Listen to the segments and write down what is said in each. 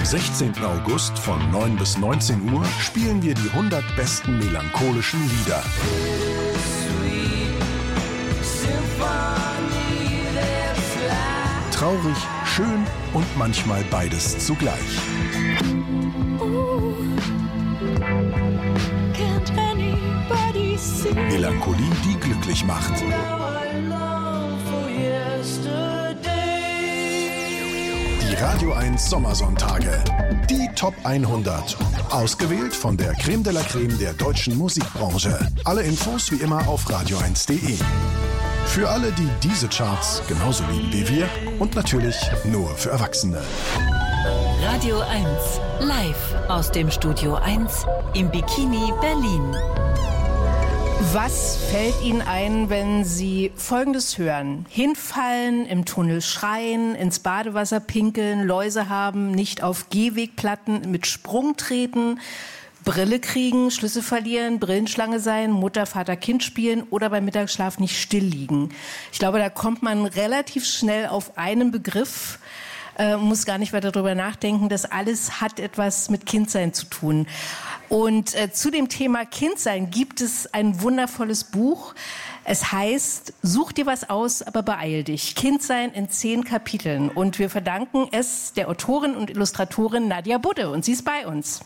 16. August von 9 bis 19 Uhr spielen wir die 100 besten melancholischen Lieder. Traurig, schön und manchmal beides zugleich. Melancholie, die glücklich macht. Die Radio 1 Sommersonntage. Die Top 100. Ausgewählt von der Creme de la Creme der deutschen Musikbranche. Alle Infos wie immer auf radio1.de. Für alle, die diese Charts genauso lieben wie wir und natürlich nur für Erwachsene. Radio 1 live aus dem Studio 1 im Bikini Berlin. Was fällt Ihnen ein, wenn Sie Folgendes hören? Hinfallen, im Tunnel schreien, ins Badewasser pinkeln, Läuse haben, nicht auf Gehwegplatten mit Sprung treten, Brille kriegen, Schlüssel verlieren, Brillenschlange sein, Mutter, Vater, Kind spielen oder beim Mittagsschlaf nicht still liegen. Ich glaube, da kommt man relativ schnell auf einen Begriff, muss gar nicht weiter darüber nachdenken. Das alles hat etwas mit Kindsein zu tun. Und zu dem Thema Kindsein gibt es ein wundervolles Buch. Es heißt, such dir was aus, aber beeil dich. Kindsein in 10 Kapiteln. Und wir verdanken es der Autorin und Illustratorin Nadja Budde. Und sie ist bei uns.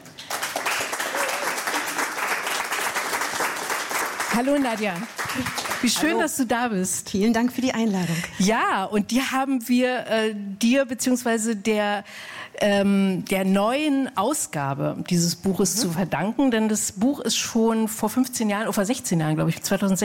Hallo Nadja. Wie schön, Hallo. Dass du da bist. Vielen Dank für die Einladung. Ja, und die haben wir dir bzw. der neuen Ausgabe dieses Buches zu verdanken, denn das Buch ist schon vor 15 Jahren, vor 16 Jahren, glaube ich,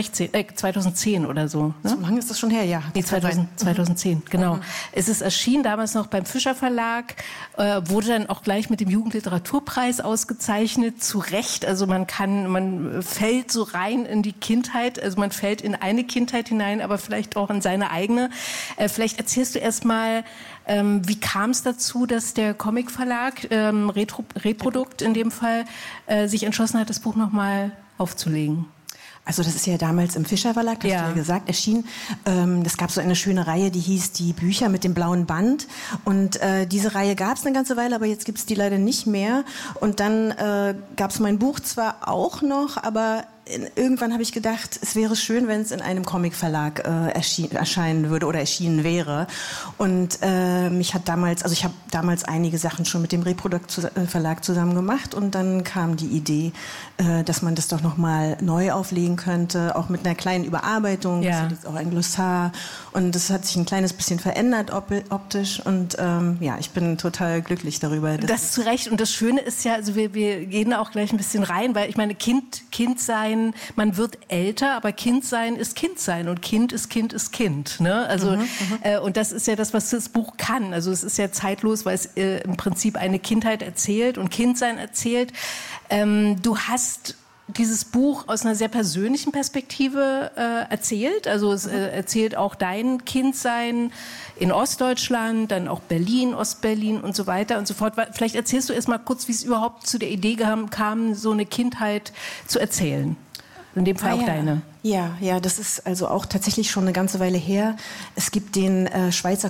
2010 oder so. Ne? So lange ist das schon her, ja. Nee, 2010, genau. Es ist erschienen, damals noch beim Fischer Verlag, wurde dann auch gleich mit dem Jugendliteraturpreis ausgezeichnet, zu Recht. Also man fällt so rein in die Kindheit, also man fällt in eine Kindheit hinein, aber vielleicht auch in seine eigene. Vielleicht erzählst du erst mal, wie kam es dazu, dass der Comicverlag, Reprodukt in dem Fall, sich entschlossen hat, das Buch nochmal aufzulegen? Also das ist ja damals im Fischer Verlag, das hast du ja gesagt, erschienen. Das gab so eine schöne Reihe, die hieß Die Bücher mit dem blauen Band. Und diese Reihe gab es eine ganze Weile, aber jetzt gibt es die leider nicht mehr. Und dann gab es mein Buch zwar auch noch, aber irgendwann habe ich gedacht, es wäre schön, wenn es in einem Comicverlag erscheinen würde oder erschienen wäre. Und ich habe damals einige Sachen schon mit dem Reprodukt-Verlag zusammen gemacht und dann kam die Idee, dass man das doch nochmal neu auflegen könnte, auch mit einer kleinen Überarbeitung. Das hat jetzt auch ein Glossar und das hat sich ein kleines bisschen verändert optisch und ich bin total glücklich darüber. Das zu Recht und das Schöne ist ja, also wir gehen da auch gleich ein bisschen rein, weil ich meine, Kind sein, man wird älter, aber Kind sein ist Kind sein und Kind ist Kind ist Kind. Ne? Also, und das ist ja das, was das Buch kann. Also es ist ja zeitlos, weil es im Prinzip eine Kindheit erzählt und Kindsein erzählt. Du hast dieses Buch aus einer sehr persönlichen Perspektive erzählt. Also es erzählt auch dein Kindsein in Ostdeutschland, dann auch Berlin, Ostberlin und so weiter und so fort. Vielleicht erzählst du erst mal kurz, wie es überhaupt zu der Idee kam, so eine Kindheit zu erzählen. In dem Fall auch deine. Ja, das ist also auch tatsächlich schon eine ganze Weile her. Es gibt den das Schweizer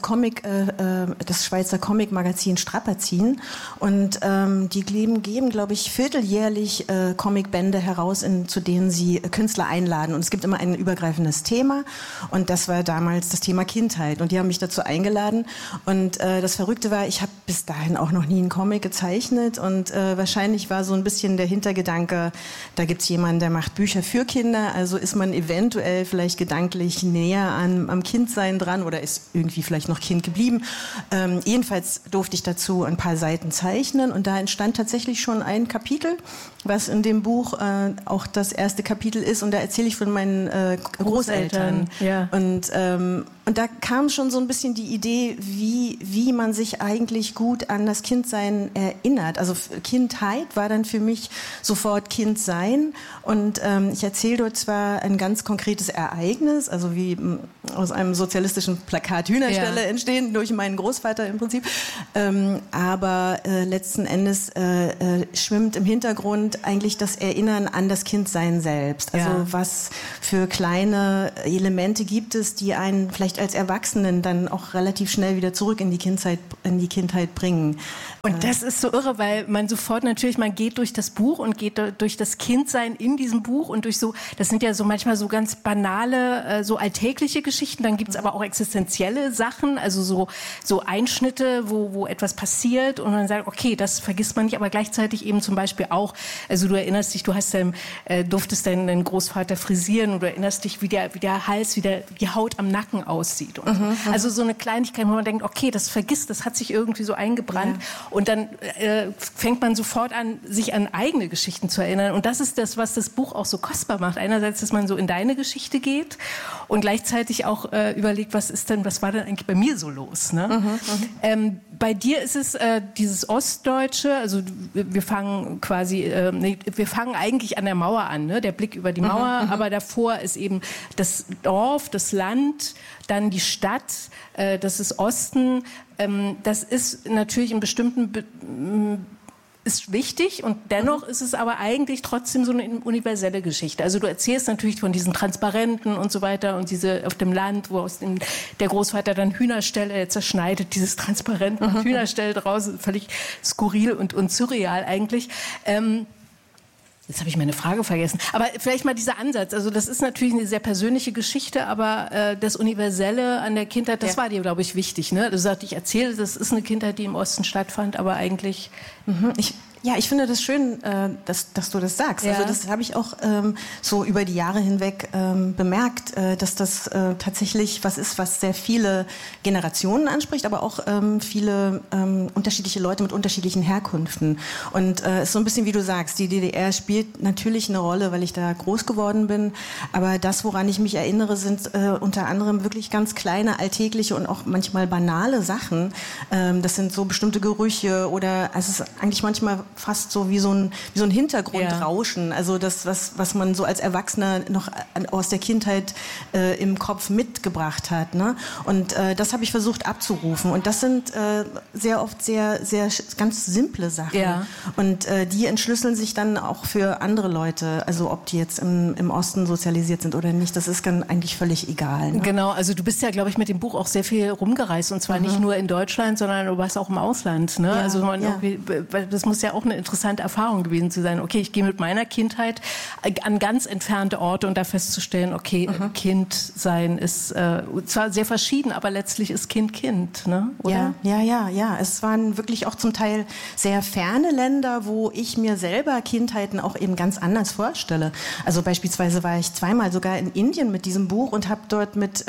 Comic-Magazin Strapazin und die geben, glaube ich, vierteljährlich Comicbände heraus, zu denen sie Künstler einladen. Und es gibt immer ein übergreifendes Thema und das war damals das Thema Kindheit. Und die haben mich dazu eingeladen und das Verrückte war, ich habe bis dahin auch noch nie einen Comic gezeichnet und wahrscheinlich war so ein bisschen der Hintergedanke, da gibt's jemanden, der macht Bücher für Kinder, also ist man eventuell vielleicht gedanklich näher am Kindsein dran oder ist irgendwie vielleicht noch Kind geblieben. Jedenfalls durfte ich dazu ein paar Seiten zeichnen und da entstand tatsächlich schon ein Kapitel, was in dem Buch auch das erste Kapitel ist und da erzähle ich von meinen Großeltern. Ja. Und da kam schon so ein bisschen die Idee, wie man sich eigentlich gut an das Kindsein erinnert. Also Kindheit war dann für mich sofort Kindsein und ich erzähle dort zwar ein ganz konkretes Ereignis, also wie aus einem sozialistischen Plakat Hühnerställe entstehen, durch meinen Großvater im Prinzip. Aber letzten Endes schwimmt im Hintergrund eigentlich das Erinnern an das Kindsein selbst. Also was für kleine Elemente gibt es, die einen vielleicht als Erwachsenen dann auch relativ schnell wieder zurück in die Kindheit bringen. Und das ist so irre, weil man sofort natürlich, man geht durch das Buch und geht durch das Kindsein in diesem Buch und durch so, das sind ja so manchmal so ganz banale, so alltägliche Geschichten, dann gibt's aber auch existenzielle Sachen, also so Einschnitte, wo etwas passiert und man sagt, okay, das vergisst man nicht, aber gleichzeitig eben zum Beispiel auch, also du erinnerst dich, du hast durftest deinen Großvater frisieren und du erinnerst dich, wie der Hals, wie die Haut am Nacken aussieht. Und also so eine Kleinigkeit, wo man denkt, okay, das hat sich irgendwie so eingebrannt. Ja. Und dann fängt man sofort an, sich an eigene Geschichten zu erinnern. Und das ist das, was das Buch auch so kostbar macht. Einerseits, dass man so in deine Geschichte geht und gleichzeitig auch überlegt, was war denn eigentlich bei mir so los? Ne? Bei dir ist es dieses Ostdeutsche, also wir fangen eigentlich an der Mauer an, ne? Der Blick über die Mauer, aber davor ist eben das Dorf, das Land, dann die Stadt, das ist Osten. Das ist natürlich in bestimmten ist wichtig und dennoch ist es aber eigentlich trotzdem so eine universelle Geschichte. Also du erzählst natürlich von diesen Transparenten und so weiter und diese auf dem Land, wo der Großvater dann Hühnerställe zerschneidet, dieses Transparent und Hühnerställe draußen, völlig skurril und surreal eigentlich. Jetzt habe ich meine Frage vergessen. Aber vielleicht mal dieser Ansatz. Also das ist natürlich eine sehr persönliche Geschichte, aber das Universelle an der Kindheit, das war dir, glaube ich, wichtig. Ne? Du sagst, ich erzähle, das ist eine Kindheit, die im Osten stattfand, aber eigentlich... Ich finde das schön, dass du das sagst. Ja. Also das habe ich auch so über die Jahre hinweg bemerkt, dass das tatsächlich was ist, was sehr viele Generationen anspricht, aber auch viele unterschiedliche Leute mit unterschiedlichen Herkünften. Und es ist so ein bisschen, wie du sagst, die DDR spielt natürlich eine Rolle, weil ich da groß geworden bin. Aber das, woran ich mich erinnere, sind unter anderem wirklich ganz kleine, alltägliche und auch manchmal banale Sachen. Das sind so bestimmte Gerüche oder es ist eigentlich manchmal fast so wie so ein Hintergrundrauschen. Ja. Also das, was man so als Erwachsener noch aus der Kindheit im Kopf mitgebracht hat. Ne? Und das habe ich versucht abzurufen. Und das sind sehr oft sehr ganz simple Sachen. Ja. Und die entschlüsseln sich dann auch für andere Leute. Also ob die jetzt im Osten sozialisiert sind oder nicht, das ist dann eigentlich völlig egal. Ne? Genau, also du bist ja, glaube ich, mit dem Buch auch sehr viel rumgereist. Und zwar nicht nur in Deutschland, sondern du warst auch im Ausland. Ne? Ja. Also das muss ja auch eine interessante Erfahrung gewesen zu sein. Okay, ich gehe mit meiner Kindheit an ganz entfernte Orte und da festzustellen, okay, Kind sein ist zwar sehr verschieden, aber letztlich ist Kind, ne? Oder? Ja. Es waren wirklich auch zum Teil sehr ferne Länder, wo ich mir selber Kindheiten auch eben ganz anders vorstelle. Also beispielsweise war ich zweimal sogar in Indien mit diesem Buch und habe dort mit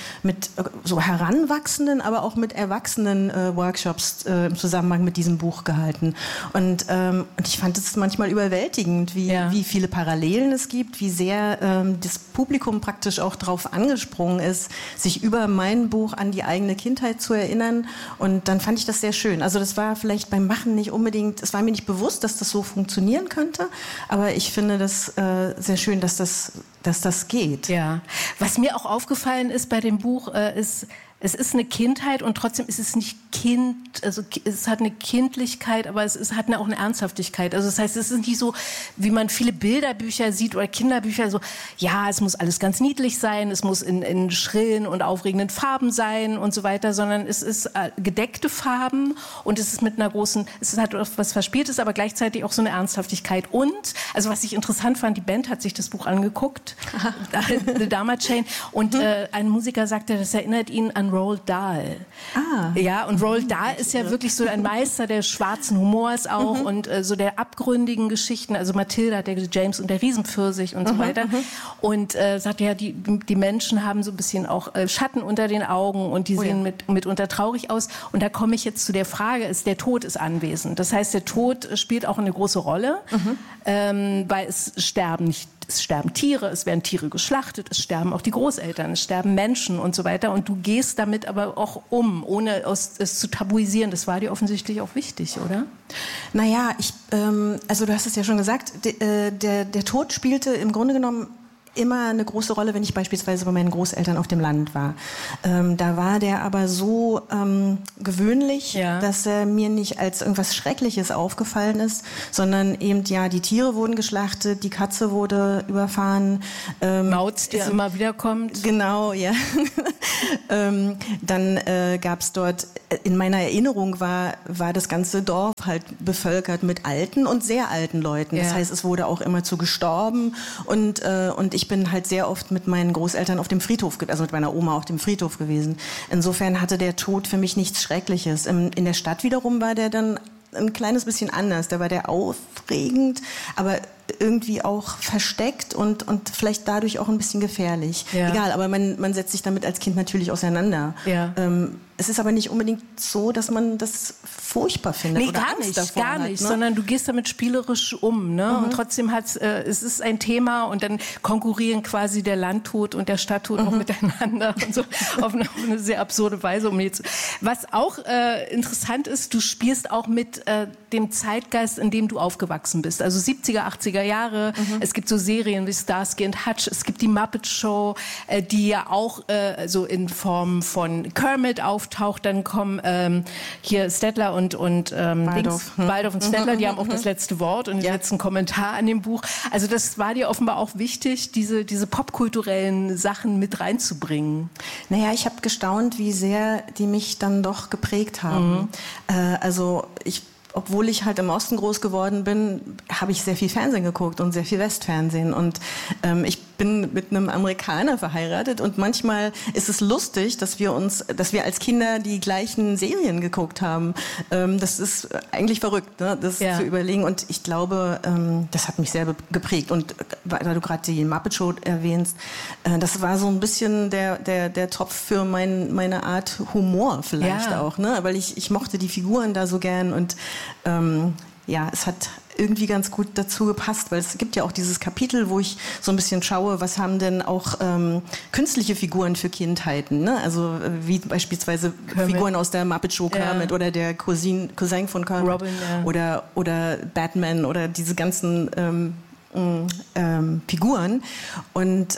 so Heranwachsenden, aber auch mit Erwachsenen Workshops im Zusammenhang mit diesem Buch gehalten. Und ich fand es manchmal überwältigend, wie viele Parallelen es gibt, wie sehr das Publikum praktisch auch darauf angesprungen ist, sich über mein Buch an die eigene Kindheit zu erinnern. Und dann fand ich das sehr schön. Also das war vielleicht beim Machen nicht unbedingt, es war mir nicht bewusst, dass das so funktionieren könnte, aber ich finde das sehr schön, dass das geht. Ja. Was mir auch aufgefallen ist bei dem Buch, ist, es ist eine Kindheit und trotzdem ist es nicht also es hat eine Kindlichkeit, aber es hat auch eine Ernsthaftigkeit. Also das heißt, es ist nicht so, wie man viele Bilderbücher sieht oder Kinderbücher, so, ja, es muss alles ganz niedlich sein, es muss in schrillen und aufregenden Farben sein und so weiter, sondern es ist gedeckte Farben und es ist mit einer großen, es hat was Verspieltes, aber gleichzeitig auch so eine Ernsthaftigkeit. Und, also was ich interessant fand, die Band hat sich das Buch angeguckt, The Dharma Chain, und ein Musiker sagte, das erinnert ihn an Roald Dahl. Ja, und Roald Dahl ist ja wirklich so ein Meister des schwarzen Humors auch und so der abgründigen Geschichten. Also Mathilda, der James und der Riesenpfirsich und so weiter. Und sagt ja, die Menschen haben so ein bisschen auch Schatten unter den Augen und die sehen mitunter traurig aus. Und da komme ich jetzt zu der Frage, der Tod ist anwesend. Das heißt, der Tod spielt auch eine große Rolle, weil es sterben Tiere, es werden Tiere geschlachtet, es sterben auch die Großeltern, es sterben Menschen und so weiter. Und du gehst damit aber auch ohne es zu tabuisieren. Das war dir offensichtlich auch wichtig, oder? Naja, also du hast es ja schon gesagt, der Tod spielte im Grunde genommen immer eine große Rolle, wenn ich beispielsweise bei meinen Großeltern auf dem Land war. Da war der aber so gewöhnlich, dass er mir nicht als irgendwas Schreckliches aufgefallen ist, sondern eben, die Tiere wurden geschlachtet, die Katze wurde überfahren. Mauz, die immer wieder kommt. Genau, ja. Dann gab es dort, in meiner Erinnerung war das ganze Dorf halt bevölkert mit alten und sehr alten Leuten. Das heißt, es wurde auch immer zu gestorben und ich bin halt sehr oft mit meinen Großeltern auf dem Friedhof, also mit meiner Oma auf dem Friedhof gewesen. Insofern hatte der Tod für mich nichts Schreckliches. In der Stadt wiederum war der dann ein kleines bisschen anders. Da war der aufregend, aber irgendwie auch versteckt und vielleicht dadurch auch ein bisschen gefährlich. Ja. Egal, aber man setzt sich damit als Kind natürlich auseinander. Ja. Es ist aber nicht unbedingt so, dass man das furchtbar findet. Nee, oder gar nicht, ne? Sondern du gehst damit spielerisch um. Ne? Und trotzdem es ist ein Thema und dann konkurrieren quasi der Landtod und der Stadttod noch miteinander und so auf eine sehr absurde Weise. Was auch interessant ist, du spielst auch mit dem Zeitgeist, in dem du aufgewachsen bist. Also 70er, 80er Jahre. Es gibt so Serien wie Starsky and Hutch. Es gibt die Muppet Show, die ja auch so in Form von Kermit auftaucht. Dann kommen hier Stettler und Waldorf und Stettler, die haben auch das letzte Wort und den letzten Kommentar an dem Buch. Also das war dir offenbar auch wichtig, diese popkulturellen Sachen mit reinzubringen. Naja, ich habe gestaunt, wie sehr die mich dann doch geprägt haben. Obwohl ich halt im Osten groß geworden bin, habe ich sehr viel Fernsehen geguckt und sehr viel Westfernsehen. Und ich bin mit einem Amerikaner verheiratet und manchmal ist es lustig, dass wir als Kinder die gleichen Serien geguckt haben. Das ist eigentlich verrückt, ne? Das zu überlegen. Und ich glaube, das hat mich sehr geprägt. Und da du gerade die Muppet Show erwähnst, das war so ein bisschen der Topf für meine Art Humor vielleicht auch, ne? Weil ich mochte die Figuren da so gern und es hat irgendwie ganz gut dazu gepasst, weil es gibt ja auch dieses Kapitel, wo ich so ein bisschen schaue, was haben denn auch künstliche Figuren für Kindheiten, ne? Also wie beispielsweise Kermit. Figuren aus der Muppet Show Kermit oder der Cousin von Kermit Robin, oder Batman oder diese ganzen Figuren und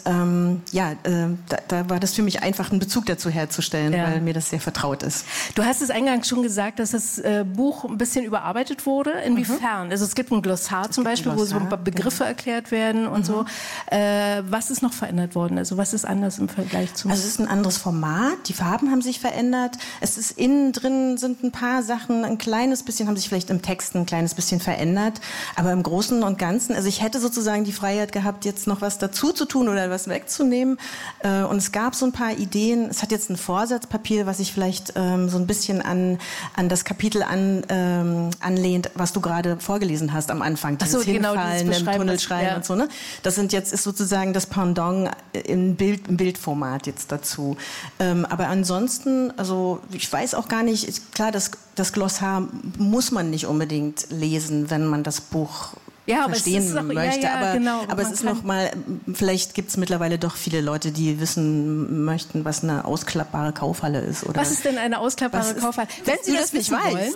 da war das für mich einfach, einen Bezug dazu herzustellen, weil mir das sehr vertraut ist. Du hast es eingangs schon gesagt, dass das Buch ein bisschen überarbeitet wurde. Inwiefern? Also es gibt ein Glossar zum Beispiel, wo so Begriffe erklärt werden und so. Was ist noch verändert worden? Also was ist anders im Vergleich zum... Also es ist ein anderes Format, die Farben haben sich verändert, es ist innen drin sind ein paar Sachen, ein kleines bisschen, haben sich vielleicht im Text ein kleines bisschen verändert, aber im Großen und Ganzen, also ich hätte sozusagen die Freiheit gehabt, jetzt noch was dazu zu tun oder was wegzunehmen. Und es gab so ein paar Ideen. Es hat jetzt ein Vorsatzpapier, was sich vielleicht so ein bisschen an das Kapitel anlehnt, was du gerade vorgelesen hast am Anfang. Dieses Hinfallen, im Tunnel schreien und so. Ne? Das ist sozusagen das Pendant im Bildformat jetzt dazu. Aber ansonsten, also ich weiß auch gar nicht, klar, das Glossar muss man nicht unbedingt lesen, wenn man das Buch verstehen möchte, aber es ist nochmal, vielleicht gibt es mittlerweile doch viele Leute, die wissen möchten, was eine ausklappbare Kaufhalle ist. Oder was ist denn eine ausklappbare Kaufhalle? Wenn Sie das wissen wollen,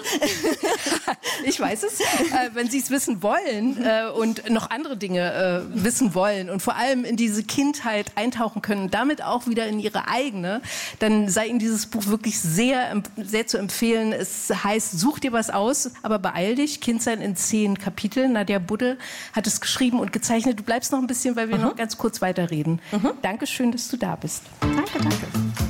ich weiß es, wenn Sie es wissen wollen und noch andere Dinge wissen wollen und vor allem in diese Kindheit eintauchen können und damit auch wieder in ihre eigene, dann sei Ihnen dieses Buch wirklich sehr, sehr zu empfehlen. Es heißt, such dir was aus, aber beeil dich, Kindsein in 10 Kapiteln. Nadja Budde hat es geschrieben und gezeichnet. Du bleibst noch ein bisschen, weil wir noch ganz kurz weiterreden. Dankeschön, dass du da bist. Danke.